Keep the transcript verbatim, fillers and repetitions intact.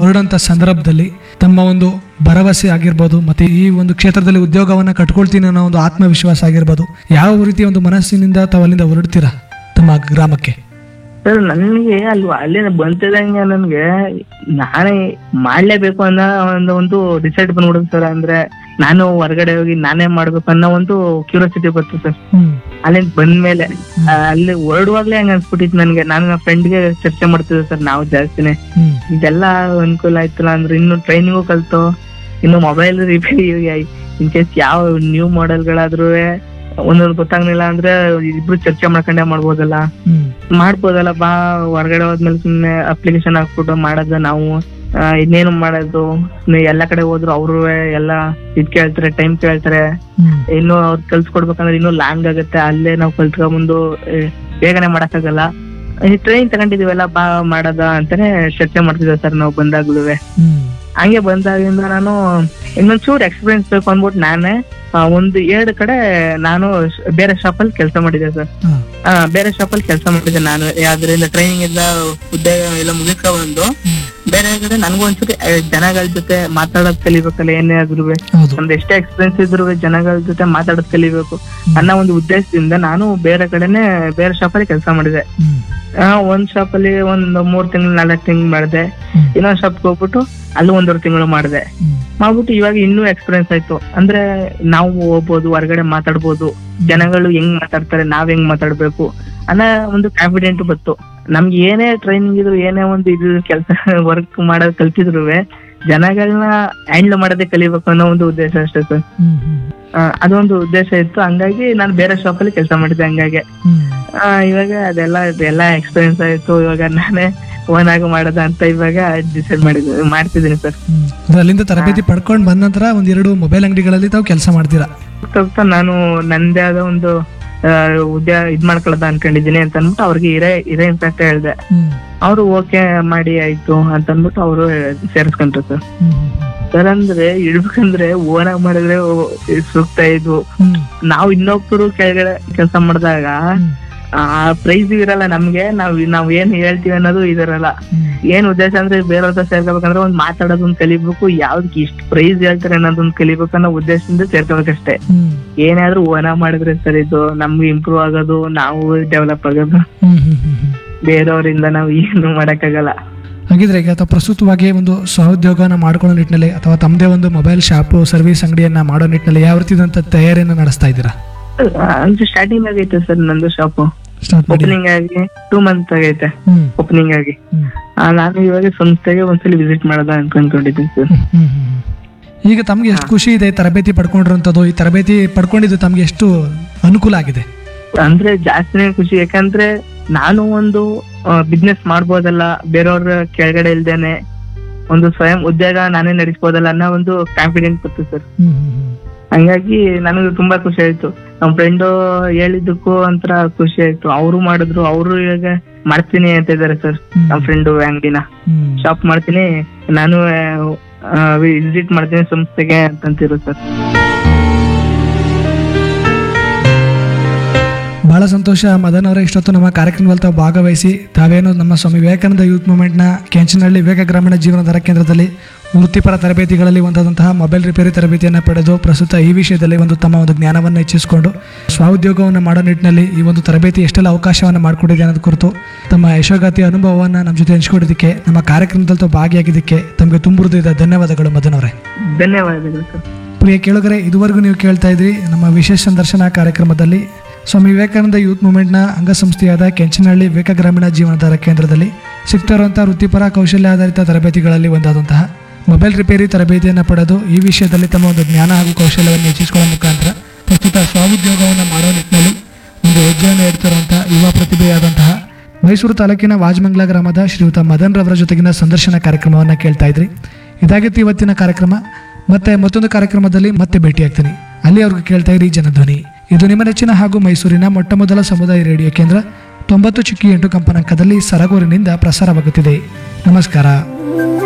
ಹೊರಡಂತ ಸಂದರ್ಭದಲ್ಲಿ ತಮ್ಮ ಒಂದು ಭರವಸೆ ಆಗಿರ್ಬೋದು ಮತ್ತೆ ಈ ಒಂದು ಕ್ಷೇತ್ರದಲ್ಲಿ ಉದ್ಯೋಗವನ್ನ ಕಟ್ಕೊಳ್ತೀನಿ ಅನ್ನೋ ಒಂದು ಆತ್ಮವಿಶ್ವಾಸ ಆಗಿರ್ಬೋದು, ಯಾವ ರೀತಿಯ ಒಂದು ಮನಸ್ಸಿನಿಂದ ತಾವು ಅಲ್ಲಿಂದ ಹೊರಡ್ತೀರಾ ತಮ್ಮ ಗ್ರಾಮಕ್ಕೆ? ಸರ್ ನನಗೆ ಅಲ್ಲಿ ಅಲ್ಲಿಂದ ಬಂತಿದಂಗೆ ನನ್ಗೆ ನಾನೇ ಮಾಡ್ಲೇಬೇಕು ಅನ್ನೋ ಒಂದು ಒಂದು ಡಿಸೈಡ್ ಬಂದ್ಬಿಡುತ್ತೆ ಸರ್. ಅಂದ್ರೆ ನಾನು ಹೊರಗಡೆ ಹೋಗಿ ನಾನೇ ಮಾಡ್ಬೇಕು ಅನ್ನೋ ಒಂದು ಕ್ಯೂರಿಯಾಸಿಟಿ ಬಂತು ಸರ್. ಅಲ್ಲಿಂದ ಬಂದ್ಮೇಲೆ ಅಲ್ಲಿ ಹೊರಡುವಾಗ್ಲೇ ಹಂಗ ಅನ್ಸ್ಬಿಟ್ಟಿತ್ತು ನನ್ಗೆ. ನಾನು ನನ್ನ ಫ್ರೆಂಡ್ಗೆ ಚರ್ಚೆ ಮಾಡ್ತಿದ್ದೆ ಸರ್, ನಾವು ಜಾಸ್ತಿನೇ ಇದೆಲ್ಲ ಅನುಕೂಲ ಆಯ್ತಲ್ಲ ಅಂದ್ರೆ ಇನ್ನು ಟ್ರೈನಿಂಗು ಕಲ್ತು ಇನ್ನು ಮೊಬೈಲ್ ರಿಪೇರಿ ಇನ್ ಕೇಸ್ ಯಾವ ನ್ಯೂ ಮಾಡೆಲ್ಗಳಾದ್ರೂ ಒಂದೊಂದು ಗೊತ್ತಾಗ್ಲಿಲ್ಲ ಅಂದ್ರೆ ಇಬ್ರು ಚರ್ಚೆ ಮಾಡ್ಕೊಂಡೆ ಮಾಡ್ಬೋದಲ್ಲ ಮಾಡ್ಬೋದಲ್ಲ ಬಾ ಹೊರಗಡೆ ಹೋದ್ಮೇಲೆ ಸುಮ್ನೆ ಅಪ್ಲಿಕೇಶನ್ ಹಾಕ್ಬಿಟ್ಟು ಮಾಡೋದ ನಾವು ಇನ್ನೇನು ಮಾಡೋದು. ಎಲ್ಲಾ ಕಡೆ ಹೋದ್ರು ಅವ್ರು ಎಲ್ಲ ಇದ್ ಕೇಳ್ತಾರೆ, ಟೈಮ್ ಕೇಳ್ತಾರೆ. ಇನ್ನು ಅವ್ರು ಕಲ್ಸ್ಕೊಡ್ಬೇಕಂದ್ರೆ ಇನ್ನೂ ಲಾಂಗ್ ಆಗುತ್ತೆ. ಅಲ್ಲೇ ನಾವು ಕಲ್ತ್ಕೊಂಡ್ಬಂದು ಬೇಗನೆ ಮಾಡಕ್ಕಾಗಲ್ಲ. ಟ್ರೈನ್ ತಗೊಂಡಿದೀವಲ್ಲ ಬಾ ಮಾಡದ ಅಂತಾನೆ ಚರ್ಚೆ ಮಾಡ್ತಿದ್ದೆ ಸರ್ ನಾವು ಬಂದಾಗ್ಲೂ. ಹಂಗೆ ಬಂದಾಗಿಂದ ನಾನು ಇನ್ನೊಂದ್ ಚೂರ್ ಎಕ್ಸ್ಪೀರಿಯನ್ಸ್ ಬೇಕು ಅಂದ್ಬಿಟ್ಟು ನಾನೇ ಒಂದು ಎರಡು ಕಡೆ ನಾನು ಬೇರೆ ಶಾಪ್ ಅಲ್ಲಿ ಕೆಲಸ ಮಾಡಿದ್ದೆ ಸರ್. ಬೇರೆ ಶಾಪ್ ಅಲ್ಲಿ ಕೆಲಸ ಮಾಡಿದ್ದೆ ನಾನು. ಯಾವ್ದ್ರಿಂದ ಟ್ರೈನಿಂಗ್ ಎಲ್ಲ ಉದ್ಯೋಗ ಎಲ್ಲ ಮುಗಿಸ್ಕೊ ಬಂದು ಬೇರೆ ಕಡೆ ನನ್ಗೂ ಒಂದ್ಸರಿ ಜನಗಳ ಜೊತೆ ಮಾತಾಡೋದ್ ಕಲಿಬೇಕಲ್ಲ. ಏನೇ ಆದ್ರೂ ಒಂದ್ ಎಷ್ಟೇ ಎಕ್ಸ್ಪೀರಿಯನ್ಸ್ ಇದ್ರು ಜನಗಳ ಜೊತೆ ಮಾತಾಡೋದ್ ಕಲಿಬೇಕು ಅನ್ನೋ ಒಂದು ಉದ್ದೇಶದಿಂದ ನಾನು ಬೇರೆ ಕಡೆನೆ ಬೇರೆ ಶಾಪ್ ಅಲ್ಲಿ ಕೆಲಸ ಮಾಡಿದೆ. ಆ ಒಂದ್ ಶಾಪ್ ಅಲ್ಲಿ ಒಂದ್ ಮೂರ್ ತಿಂಗಳು ನಾಲ್ಕು ತಿಂಗಳು ಮಾಡಿದೆ. ಇನ್ನೊಂದ್ ಶಾಪ್ಗೆ ಹೋಗ್ಬಿಟ್ಟು ಅಲ್ಲಿ ಒಂದೂವರೆ ತಿಂಗಳು ಮಾಡಿದೆ. ಮಾಡ್ಬಿಟ್ಟು ಇವಾಗ ಇನ್ನೂ ಎಕ್ಸ್ಪೀರಿಯನ್ಸ್ ಆಯ್ತು. ಅಂದ್ರೆ ನಾವು ಹೋಗ್ಬೋದು, ಹೊರಗಡೆ ಮಾತಾಡ್ಬೋದು, ಜನಗಳು ಹೆಂಗ್ ಮಾತಾಡ್ತಾರೆ ನಾವ್ ಹೆಂಗ್ ಮಾತಾಡ್ಬೇಕು ಅನ್ನೋ ಒಂದು ಕಾನ್ಫಿಡೆಂಟ್ ಬಂತು. ನಮ್ಗೆ ಏನೇ ಟ್ರೈನಿಂಗ್ ಇದ್ರು ಏನೇ ಒಂದು ಇದು ಕೆಲಸ ವರ್ಕ್ ಮಾಡೋದ್ ಕಲ್ತಿದ್ರು ಜನಗಳನ್ನ ಹ್ಯಾಂಡಲ್ ಮಾಡೋದೇ ಕಲಿಬೇಕು ಅನ್ನೋ ಒಂದು ಉದ್ದೇಶ ಅಷ್ಟೇ ಸರ್. ಅದೊಂದು ಉದ್ದೇಶ ಇತ್ತು. ಹಂಗಾಗಿ ನಾನು ಬೇರೆ ಶಾಪ್ ಅಲ್ಲಿ ಕೆಲಸ ಮಾಡಿದ್ದೆ. ಹಂಗಾಗಿ ಇವಾಗ ಅದೆಲ್ಲ ಎಲ್ಲ ಎಕ್ಸ್ಪೀರಿಯನ್ಸ್ ಆಯ್ತು. ಇವಾಗ ನಾನೇ ಓನ್ ಆಗಿ ಮಾಡೋದ ಅಂತ ಇವಾಗ ಡಿಸೈಡ್ ಮಾಡಿದ್ವಿ ಮಾಡ್ತಿದ್ದೀನಿ ಸರ್. ಅಲ್ಲಿಂದ ತರಬೇತಿ ಪಡ್ಕೊಂಡ್ ಬಂದ ನಂತರ ಒಂದ್ ಎರಡು ಮೊಬೈಲ್ ಅಂಗಡಿಗಳಲ್ಲಿ ತಾವು ಕೆಲಸ ಮಾಡ್ತೀರಾ? ನಾನು ನಂದೇ ಆದ ಒಂದು ಉದ್ಯೋಗ ಇದ್ ಮಾಡ್ಕೊಳ್ಳೋದ ಅನ್ಕೊಂಡಿದೀನಿ ಅಂತ ಅಂದ್ಬಿಟ್ಟು ಅವ್ರಿಗೆ ಇರೇ ಇರೇ ಇಂಪ್ಯಾಕ್ಟ್ ಹೇಳ್ದೆ. ಅವ್ರು ಓಕೆ ಮಾಡಿ ಆಯ್ತು ಅಂತ ಅಂದ್ಬಿಟ್ಟು ಅವರು ಸೇರಿಸ್ಕೊಂಡ್ರು ಸರ್. ಸರ್ ಅಂದ್ರೆ ಇಡ್ಬೇಕಂದ್ರೆ ಓನ್ ಆಗಿ ಮಾಡಿದ್ರೆ ಸೂಕ್ತ ಇದು. ನಾವು ಇನ್ನೊಬ್ರು ಕೆಳಗಡೆ ಕೆಲಸ ಮಾಡಿದಾಗ ಆ ಪ್ರೈಸ್ ಇರಲ್ಲ ನಮ್ಗೆ. ನಾವ್ ನಾವ್ ಏನ್ ಹೇಳ್ತೀವಿ ಅನ್ನೋದು ಇದಿರಲ್ಲ. ಏನ್ ಉದ್ದೇಶ ಅಂದ್ರೆ ಬೇರೆಯವ್ರ ಸೇರ್ಕೋಬೇಕಂದ್ರೆ ಒಂದ್ ಮಾತಾಡೋದೊಂದ್ ಕಲಿಬೇಕು, ಯಾವ್ದಕ್ಕೆ ಇಷ್ಟ ಪ್ರೈಸ್ ಹೇಳ್ತಾರೆ ಅನ್ನೋದೊಂದ್ ಕಲಿಬೇಕು ಅನ್ನೋ ಉದ್ದೇಶದಿಂದ ಸೇರ್ಕೋಬೇಕಷ್ಟೇ. ಏನಾದ್ರೂ ಓನ ಮಾಡಿದ್ರೆ ಸರ್ ಇದು ನಮ್ಗೆ ಇಂಪ್ರೂವ್ ಆಗೋದು, ನಾವು ಡೆವಲಪ್ ಆಗೋದು. ಬೇರೆಯವರಿಂದ ನಾವು ಏನು ಮಾಡಕ್ಕಾಗಲ್ಲ. ಹಾಗಿದ್ರೆ ಈಗ ಅಥವಾ ಪ್ರಸ್ತುತವಾಗಿ ಒಂದು ಸ್ವಉದ್ಯೋಗನ ಮಾಡ್ಕೊಳ್ಳೋ ನಿಟ್ಟಿನಲ್ಲಿ ಅಥವಾ ತಮ್ಮದೇ ಒಂದು ಮೊಬೈಲ್ ಶಾಪ್ ಸರ್ವಿಸ್ ಅಂಗಡಿಯನ್ನ ಮಾಡೋ ನಿಟ್ಟಿನಲ್ಲಿ ಯಾವ ರೀತಿಯಾದಂತ ತಯಾರಿಯನ್ನ ನಡೆಸ್ತಾ ಇದ್ದೀರಾ? ಸ್ಟಾರ್ಟಿಂಗ್ ಆಗೈತೆ ಸರ್ ನಂದು ಶಾಪ್. ಓಪನಿಂಗ್ ಆಗಿ ಟೂ ಮಂತ್ ಆಗೈತೆ ಓಪನಿಂಗ್ ಆಗಿ. ನಾನು ಇವಾಗ ಸಂಸ್ಥೆಗೆ ಒಂದ್ಸಲಿ ವಿಸಿಟ್ ಮಾಡೋದ ಅನ್ಕೊಂಡ್ಕೊಂಡಿದ್ದೀನಿ ಸರ್. ಈಗ ತಮ್ಗೆ ಎಷ್ಟು ಖುಷಿ ಇದೆ ತರಬೇತಿ ಪಡ್ಕೊಂಡಿರೋಂಥದ್ದು? ಈ ತರಬೇತಿ ಪಡ್ಕೊಂಡಿದ್ದು ತಮ್ಗೆ ಎಷ್ಟು ಅನುಕೂಲ ಆಗಿದೆ? ಅಂದ್ರೆ ಜಾಸ್ತಿನೇ ಖುಷಿ. ಯಾಕಂದ್ರೆ ನಾನು ಒಂದು ಬಿಸ್ನೆಸ್ ಮಾಡ್ಬೋದಲ್ಲ, ಬೇರೆಯವ್ರ ಕೆಳಗಡೆ ಇಲ್ದೇನೆ ಒಂದು ಸ್ವಯಂ ಉದ್ಯೋಗ ನಾನೇ ನಡೆಸ್ಬೋದಲ್ಲ ಅನ್ನೋ ಒಂದು ಕಾನ್ಫಿಡೆಂಟ್ ಬಂತು ಸರ್. ಹಂಗಾಗಿ ನನಗೆ ತುಂಬಾ ಖುಷಿ ಆಯ್ತು. ನಮ್ ಫ್ರೆಂಡ್ ಹೇಳಿದ್ದಕ್ಕೂ ಒಂಥರ ಖುಷಿ ಆಯ್ತು. ಅವರು ಮಾಡಿದ್ರು, ಅವರು ಇವಾಗ ಮಾಡ್ತೀನಿ ಅಂತ ಇದಾರೆ ಸರ್. ನಮ್ ಫ್ರೆಂಡ್ ಅಂಗಡಿನ ಶಾಪ್ ಮಾಡ್ತೀನಿ, ನಾನು ವಿಸಿಟ್ ಮಾಡ್ತೀನಿ ಸಂಸ್ಥೆಗೆ ಅಂತಂತಿರು ಸರ್. ಬಹಳ ಸಂತೋಷ ಮದನ್ ಅವರೇ, ಇಷ್ಟೊತ್ತು ನಮ್ಮ ಕಾರ್ಯಕ್ರಮದಲ್ಲಿ ತಾವು ಭಾಗವಹಿಸಿ ತಾವೇನು ನಮ್ಮ ಸ್ವಾಮಿ ವಿವೇಕಾನಂದ ಯೂತ್ ಮೂವ್ಮೆಂಟ್ನ ಕೆಂಚನಹಳ್ಳಿ ವಿವೇಕ ಗ್ರಾಮೀಣ ಜೀವನಾಧಾರ ಕೇಂದ್ರದಲ್ಲಿ ವೃತ್ತಿಪರ ತರಬೇತಿಗಳಲ್ಲಿ ಒಂದಾದಂತಹ ಮೊಬೈಲ್ ರಿಪೇರಿ ತರಬೇತಿಯನ್ನು ಪಡೆದು ಪ್ರಸ್ತುತ ಈ ವಿಷಯದಲ್ಲಿ ಒಂದು ತಮ್ಮ ಒಂದು ಜ್ಞಾನವನ್ನು ಹೆಚ್ಚಿಸಿಕೊಂಡು ಸ್ವಉದ್ಯೋಗವನ್ನು ಮಾಡೋ ನಿಟ್ಟಿನಲ್ಲಿ ಈ ಒಂದು ತರಬೇತಿ ಎಷ್ಟೆಲ್ಲ ಅವಕಾಶವನ್ನು ಮಾಡಿಕೊಟ್ಟಿದೆ ಅನ್ನೋದು ಕುರಿತು ತಮ್ಮ ಯಶೋಗಾತಿ ಅನುಭವವನ್ನು ನಮ್ಮ ಜೊತೆ ಹಂಚಿಕೊಂಡಿದ್ದಕ್ಕೆ, ನಮ್ಮ ಕಾರ್ಯಕ್ರಮದಲ್ಲಿ ತಾವು ಭಾಗಿಯಾಗಿದ್ದಕ್ಕೆ ತಮಗೆ ತುಂಬ ಹೃದಯದ ಧನ್ಯವಾದಗಳು ಮದನ್ ಅವರೇ. ಧನ್ಯವಾದಗಳು ಸರ್. ಪ್ರಿಯ ಕೇಳುಗರೆ, ಇದುವರೆಗೂ ನೀವು ಕೇಳ್ತಾ ಇದ್ರಿ ನಮ್ಮ ವಿಶೇಷ ಸಂದರ್ಶನ ಕಾರ್ಯಕ್ರಮದಲ್ಲಿ ಸ್ವಾಮಿ ವಿವೇಕಾನಂದ ಯೂತ್ ಮೂವ್ಮೆಂಟ್ನ ಅಂಗಸಂಸ್ಥೆಯಾದ ಕೆಂಚನಹಳ್ಳಿ ವಿವೇಕ ಗ್ರಾಮೀಣ ಜೀವನಾಧಾರ ಕೇಂದ್ರದಲ್ಲಿ ಸಿಗ್ತಿರುವಂತಹ ವೃತ್ತಿಪರ ಕೌಶಲ್ಯ ಆಧಾರಿತ ತರಬೇತಿಗಳಲ್ಲಿ ಒಂದಾದಂತಹ ಮೊಬೈಲ್ ರಿಪೇರಿ ತರಬೇತಿಯನ್ನು ಪಡೆದು ಈ ವಿಷಯದಲ್ಲಿ ತಮ್ಮ ಒಂದು ಜ್ಞಾನ ಹಾಗೂ ಕೌಶಲ್ಯವನ್ನು ಹೆಚ್ಚಿಸಿಕೊಳ್ಳುವ ಮುಖಾಂತರ ಪ್ರಸ್ತುತ ಸ್ವಉದ್ಯೋಗವನ್ನು ಮಾಡೋ ನಿಟ್ಟಿನಲ್ಲಿ ಒಂದು ಹೆಜ್ಜೆಯನ್ನು ಇಡ್ತಿರುವಂತಹ ಯುವ ಪ್ರತಿಭೆಯಾದಂತಹ ಮೈಸೂರು ತಾಲೂಕಿನ ವಾಜಮಂಗ್ಲ ಗ್ರಾಮದ ಶ್ರೀಯುತ ಮದನ್ ರವರ ಜೊತೆಗಿನ ಸಂದರ್ಶನ ಕಾರ್ಯಕ್ರಮವನ್ನು ಕೇಳ್ತಾ ಇದ್ರಿ. ಇದಾಗಿತ್ತು ಇವತ್ತಿನ ಕಾರ್ಯಕ್ರಮ. ಮತ್ತೆ ಮತ್ತೊಂದು ಕಾರ್ಯಕ್ರಮದಲ್ಲಿ ಮತ್ತೆ ಭೇಟಿಯಾಗ್ತೀನಿ. ಅಲ್ಲಿ ಅವ್ರಿಗೆ ಕೇಳ್ತಾ ಇರಿ ಜನಧ್ವನಿ. ಇದು ನಿಮ್ಮ ನೆಚ್ಚಿನ ಹಾಗೂ ಮೈಸೂರಿನ ಮೊಟ್ಟ ಮೊದಲ ಸಮುದಾಯ ರೇಡಿಯೋ ಕೇಂದ್ರ ತೊಂಬತ್ತು ಚಿಕ್ಕಿ ಎಂಟು ಕಂಪನಾಂಕದಲ್ಲಿ ಸರಗೂರಿನಿಂದ ಪ್ರಸಾರವಾಗುತ್ತಿದೆ. ನಮಸ್ಕಾರ.